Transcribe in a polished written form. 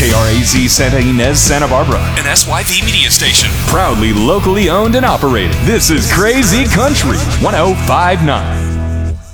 KRAZ Santa Ynez, Santa Barbara. An SYV media station. Proudly locally owned and operated. This is Crazy Country 1059.